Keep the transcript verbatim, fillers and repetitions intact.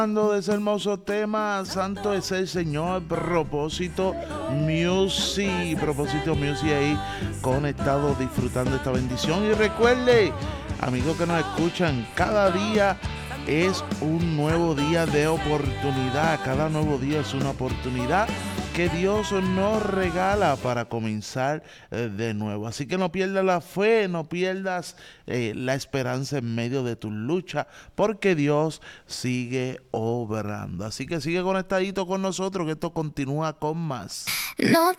De ese hermoso tema, Santo es el Señor, Propósito Music, Propósito Music ahí conectado, disfrutando esta bendición. Y recuerde, amigos que nos escuchan, cada día es un nuevo día de oportunidad, cada nuevo día es una oportunidad que Dios nos regala para comenzar eh, de nuevo. Así que no pierdas la fe, no pierdas eh, la esperanza en medio de tu lucha, porque Dios sigue obrando. Así que sigue conectadito con nosotros, que esto continúa con más. No.